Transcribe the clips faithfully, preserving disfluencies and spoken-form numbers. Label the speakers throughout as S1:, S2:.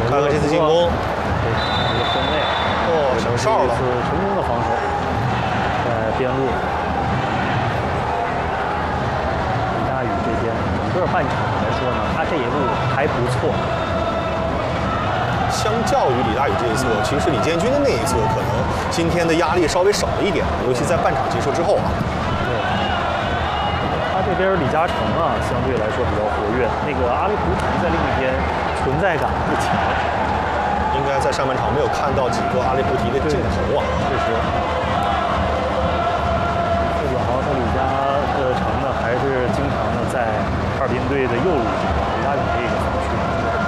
S1: 看看这次进攻，
S2: 对，一个分位。
S1: 哦，响哨了，
S2: 是成功的防守，在边路。李大宇这边整个半场来说呢，他这一路还不错。
S1: 相较于李大宇这一侧，其实李建军的那一侧可能今天的压力稍微少了一点，尤其在半场结束之后啊。
S2: 对，他这边李嘉诚啊，相对来说比较活跃。那个阿里胡图在另一边存在感不强，
S1: 应该在上半场没有看到几个阿里菩提的镜头啊。
S2: 确实，这个好像李嘉的诚呢，还是经常的在哈尔滨队的右路李大宇这个防区。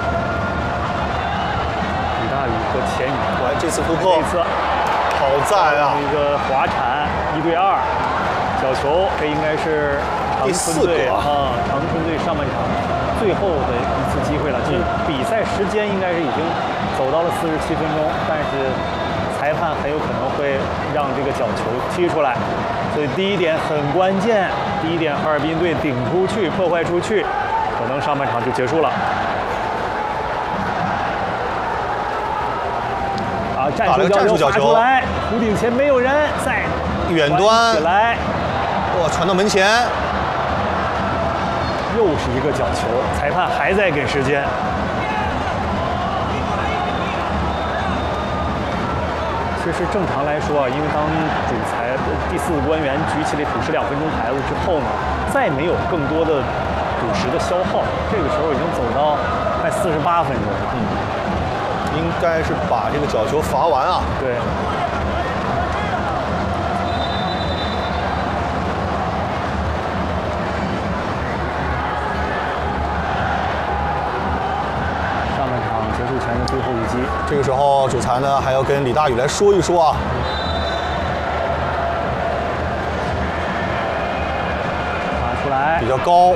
S2: 李大宇和钱宇，
S1: 来这次突破，
S2: 这次
S1: 好在啊，
S2: 一个滑铲一对二，角球，这应该是长春队啊，长春队上半场最后的一次机会了。这比赛时间应该是已经走到了四十七分钟，但是裁判很有可能会让这个角球踢出来，所以第一点很关键。第一点，哈尔滨队顶出去，破坏出去，可能上半场就结束了。啊，战术角球发出来，弧顶前没有人，再
S1: 远端
S2: 起来，
S1: 哇，传到门前，
S2: 又是一个角球，裁判还在给时间。其实正常来说啊，因为当主裁第四个官员举起了补时两分钟牌子之后呢，再没有更多的补时的消耗，这个时候已经走到快四十八分钟了。
S1: 嗯，应该是把这个角球罚完啊。
S2: 对。上半场结束前的最后一击，
S1: 这个时候主裁呢还要跟李大宇来说一说啊。
S2: 打出来，
S1: 比较高。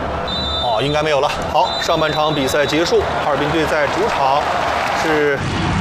S1: 哦，应该没有了。好，上半场比赛结束，哈尔滨队在主场是